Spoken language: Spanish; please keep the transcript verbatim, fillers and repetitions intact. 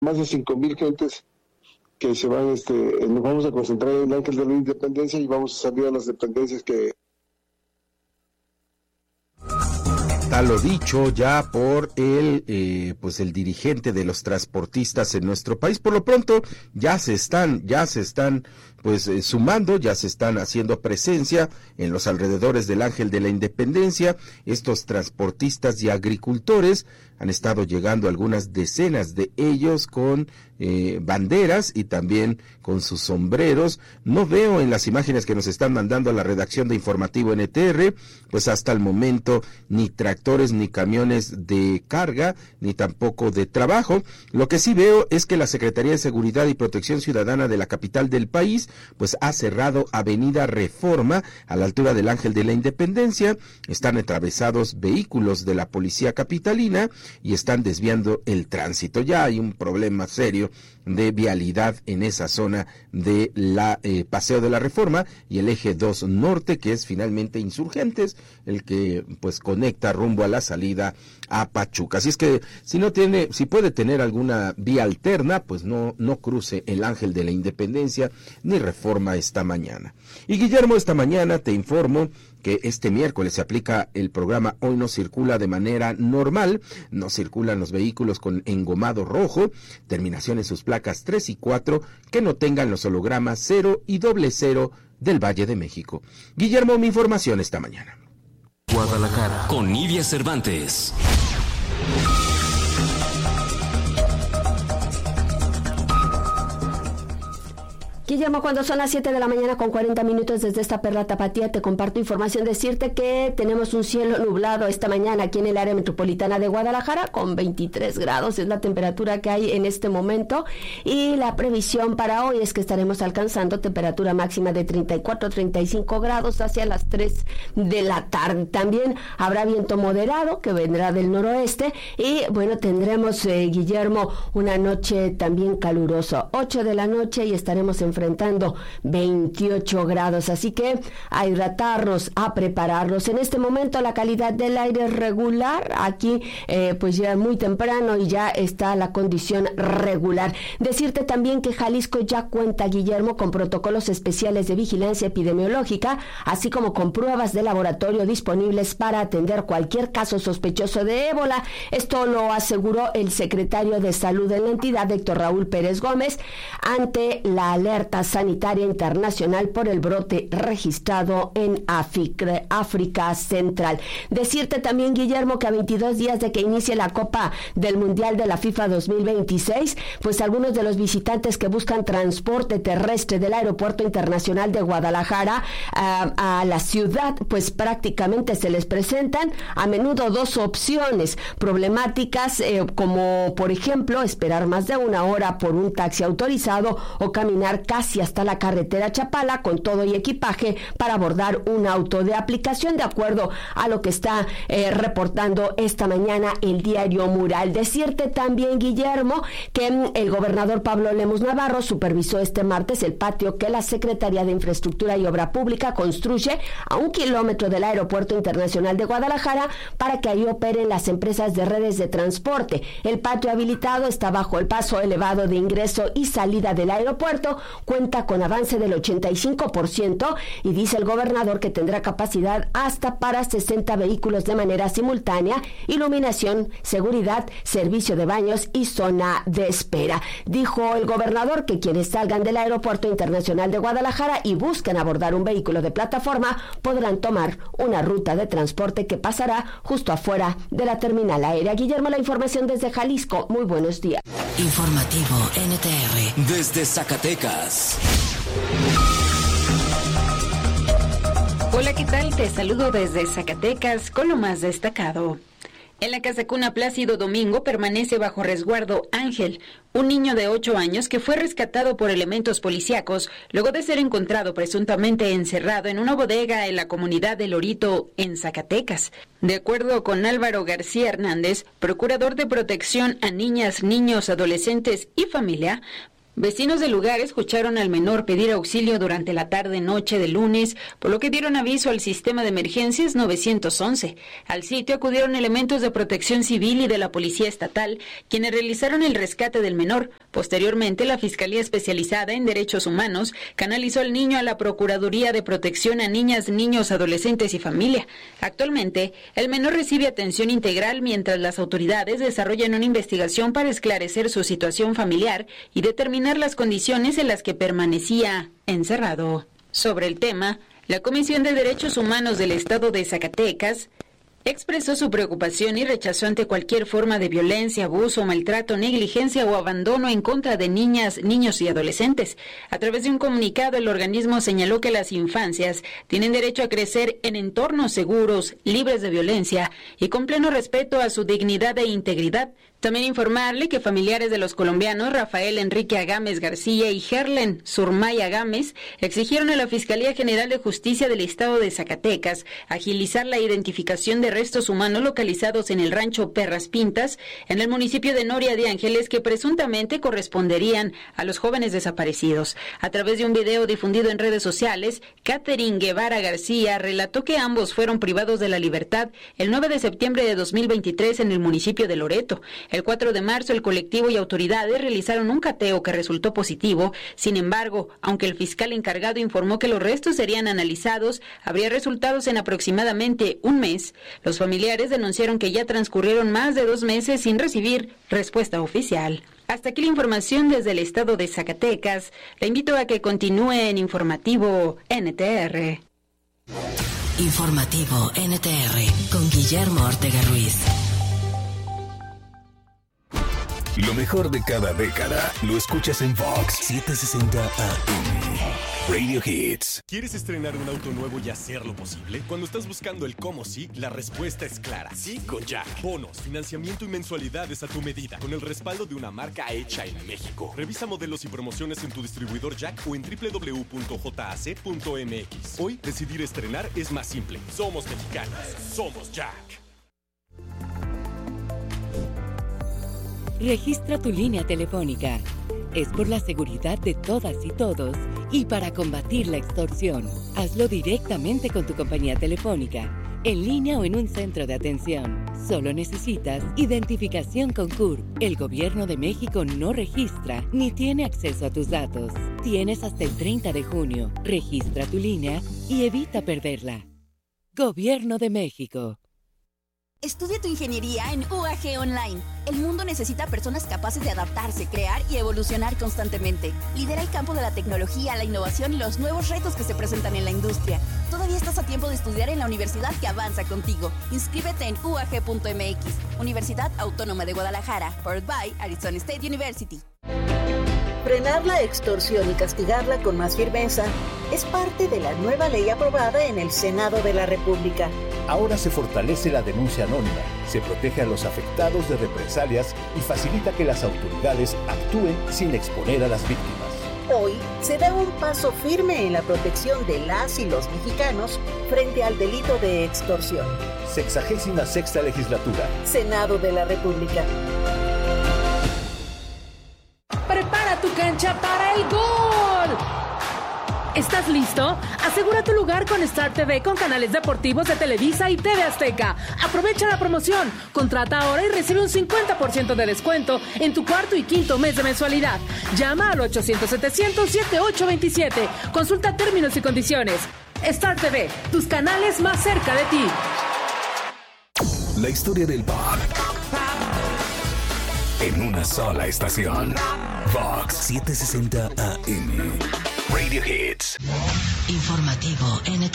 más de cinco mil gentes que se van, este, nos vamos a concentrar en el Ángel de la Independencia y vamos a salir a las dependencias que... Tal lo dicho ya por el, eh, pues el dirigente de los transportistas en nuestro país. Por lo pronto ya se están, ya se están pues eh, sumando, ya se están haciendo presencia en los alrededores del Ángel de la Independencia. Estos transportistas y agricultores han estado llegando algunas decenas de ellos con eh, banderas y también con sus sombreros. No veo en las imágenes que nos están mandando a la redacción de Informativo N T R, pues hasta el momento ni tractores ni camiones de carga, ni tampoco de trabajo. Lo que sí veo es que la Secretaría de Seguridad y Protección Ciudadana de la capital del país pues ha cerrado Avenida Reforma a la altura del Ángel de la Independencia. Están atravesados vehículos de la policía capitalina y están desviando el tránsito. Ya hay un problema serio de vialidad en esa zona de la eh, Paseo de la Reforma y el eje dos norte, que es finalmente Insurgentes, el que pues conecta rumbo a la salida a Pachuca. Así es que si no tiene, si puede tener alguna vía alterna, pues no, no cruce el Ángel de la Independencia ni Reforma esta mañana. Y Guillermo, esta mañana te informo que este miércoles se aplica el programa Hoy No Circula de manera normal. No circulan los vehículos con engomado rojo, terminación en sus placas tres y cuatro, que no tengan los hologramas cero y doble cero del Valle de México. Guillermo, mi información esta mañana. Guadalajara, con Nidia Cervantes. Guillermo, cuando son las siete de la mañana con cuarenta minutos desde esta Perla Tapatía, te comparto información. Decirte que tenemos un cielo nublado esta mañana aquí en el área metropolitana de Guadalajara con veintitrés grados, es la temperatura que hay en este momento, y la previsión para hoy es que estaremos alcanzando temperatura máxima de treinta y cuatro a treinta y cinco grados hacia las tres de la tarde. También habrá viento moderado que vendrá del noroeste y bueno, tendremos, eh, Guillermo, una noche también calurosa, ocho de la noche, y estaremos enfrentando veintiocho grados, así que a hidratarnos, a prepararnos. En este momento la calidad del aire es regular, aquí eh, pues ya muy temprano y ya está la condición regular. Decirte también que Jalisco ya cuenta, Guillermo, con protocolos especiales de vigilancia epidemiológica, así como con pruebas de laboratorio disponibles para atender cualquier caso sospechoso de ébola. Esto lo aseguró el secretario de Salud en la entidad, Héctor Raúl Pérez Gómez, ante la alerta sanitaria internacional por el brote registrado en África, África Central. Decirte también, Guillermo, que a veintidós días de que inicie la Copa del Mundial de la FIFA dos mil veintiséis, pues algunos de los visitantes que buscan transporte terrestre del Aeropuerto Internacional de Guadalajara a, a la ciudad, pues prácticamente se les presentan a menudo dos opciones problemáticas, eh, como por ejemplo esperar más de una hora por un taxi autorizado o caminar casi hasta la carretera Chapala con todo y equipaje para abordar un auto de aplicación, de acuerdo a lo que está eh, reportando esta mañana el diario Mural. Decirte también, Guillermo, que mm, el gobernador Pablo Lemus Navarro supervisó este martes el patio que la Secretaría de Infraestructura y Obra Pública construye a un kilómetro del Aeropuerto Internacional de Guadalajara para que ahí operen las empresas de redes de transporte. El patio habilitado está bajo el paso elevado de ingreso y salida del aeropuerto, cuenta con avance del ochenta y cinco por ciento y dice el gobernador que tendrá capacidad hasta para sesenta vehículos de manera simultánea, iluminación, seguridad, servicio de baños y zona de espera. Dijo el gobernador que quienes salgan del Aeropuerto Internacional de Guadalajara y busquen abordar un vehículo de plataforma podrán tomar una ruta de transporte que pasará justo afuera de la terminal aérea. Guillermo, la información desde Jalisco. Muy buenos días. Informativo N T R desde Zacatecas. Hola, ¿qué tal? Te saludo desde Zacatecas con lo más destacado. En la Casa Cuna Plácido Domingo permanece bajo resguardo Ángel, un niño de ocho años que fue rescatado por elementos policíacos luego de ser encontrado presuntamente encerrado en una bodega en la comunidad de Lorito, en Zacatecas. De acuerdo con Álvaro García Hernández, procurador de protección a niñas, niños, adolescentes y familia, Vecinos del lugar escucharon al menor pedir auxilio durante la tarde-noche del lunes, por lo que dieron aviso al sistema de emergencias nueve once. Al sitio acudieron elementos de protección civil y de la policía estatal, quienes realizaron el rescate del menor. Posteriormente, la Fiscalía Especializada en Derechos Humanos canalizó al niño a la Procuraduría de Protección a Niñas, Niños, Adolescentes y Familia. Actualmente, el menor recibe atención integral mientras las autoridades desarrollan una investigación para esclarecer su situación familiar y determinar las condiciones en las que permanecía encerrado. Sobre el tema, la Comisión de Derechos Humanos del Estado de Zacatecas expresó su preocupación y rechazó ante cualquier forma de violencia, abuso, maltrato, negligencia o abandono en contra de niñas, niños y adolescentes. A través de un comunicado, el organismo señaló que las infancias tienen derecho a crecer en entornos seguros, libres de violencia y con pleno respeto a su dignidad e integridad. También informarle que familiares de los colombianos Rafael Enrique Agames García y Gerlen Surmay Agames exigieron a la Fiscalía General de Justicia del Estado de Zacatecas agilizar la identificación de restos humanos localizados en el rancho Perras Pintas, en el municipio de Noria de Ángeles, que presuntamente corresponderían a los jóvenes desaparecidos. A través de un video difundido en redes sociales, Catherine Guevara García relató que ambos fueron privados de la libertad el nueve de septiembre de dos mil veintitrés en el municipio de Loreto. El cuatro de marzo, el colectivo y autoridades realizaron un cateo que resultó positivo. Sin embargo, aunque el fiscal encargado informó que los restos serían analizados, habría resultados en aproximadamente un mes. Los familiares denunciaron que ya transcurrieron más de dos meses sin recibir respuesta oficial. Hasta aquí la información desde el estado de Zacatecas. Le invito a que continúe en Informativo N T R. Informativo N T R con Guillermo Ortega Ruiz. Lo mejor de cada década lo escuchas en Vox setecientos sesenta A M. Radio Hits. ¿Quieres estrenar un auto nuevo y hacerlo posible? Cuando estás buscando el cómo sí, la respuesta es clara. Sí con Jack. Bonos, financiamiento y mensualidades a tu medida, con el respaldo de una marca hecha en México. Revisa modelos y promociones en tu distribuidor Jack o en doble u doble u doble u punto j a c punto m x. Hoy, decidir estrenar es más simple. Somos mexicanos. Somos Jack. Registra tu línea telefónica. Es por la seguridad de todas y todos y para combatir la extorsión. Hazlo directamente con tu compañía telefónica, en línea o en un centro de atención. Solo necesitas identificación con C U R. El Gobierno de México no registra ni tiene acceso a tus datos. Tienes hasta el treinta de junio. Registra tu línea y evita perderla. Gobierno de México. Estudia tu ingeniería en U A G Online. El mundo necesita personas capaces de adaptarse, crear y evolucionar constantemente. Lidera el campo de la tecnología, la innovación y los nuevos retos que se presentan en la industria. Todavía estás a tiempo de estudiar en la universidad que avanza contigo. Inscríbete en u a g punto m x. Universidad Autónoma de Guadalajara. Powered by Arizona State University. Frenar la extorsión y castigarla con más firmeza es parte de la nueva ley aprobada en el Senado de la República. Ahora se fortalece la denuncia anónima, se protege a los afectados de represalias y facilita que las autoridades actúen sin exponer a las víctimas. Hoy se da un paso firme en la protección de las y los mexicanos frente al delito de extorsión. Sexagésima sexta legislatura. Senado de la República. Prepara tu cancha para el gol. ¿Estás listo? Asegura tu lugar con Star T V con canales deportivos de Televisa y T V Azteca. Aprovecha la promoción. Contrata ahora y recibe un cincuenta por ciento de descuento en tu cuarto y quinto mes de mensualidad. Llama al ochocientos setecientos setenta y ocho veintisiete. Consulta términos y condiciones. Star T V, tus canales más cerca de ti. La historia del pop en una sola estación. Vox setecientos sesenta A M. Radio Hits. Informativo N T R.